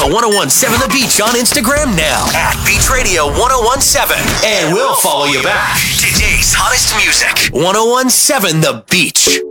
Follow 1017 The Beach on Instagram now at Beach Radio 1017. And we'll follow you back. Today's hottest music. 1017 The Beach.